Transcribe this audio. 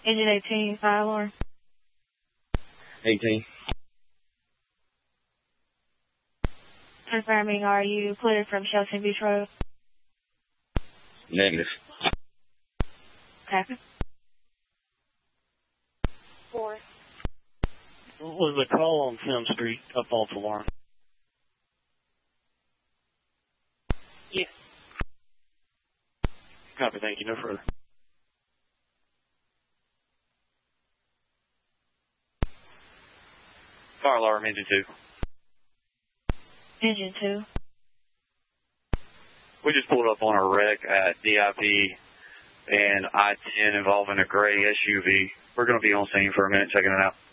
Engine 18, fire alarm. 18. Confirming, are you cleared from Shelton Beach Road? Negative. Copy. 4. Was the call on Film Street a false alarm? Yes. Copy, thank you. No further. Fire alarm, engine 2. Engine 2. We just pulled up on a wreck at DIP and I-10 involving a gray SUV. We're going to be on scene for a minute checking it out.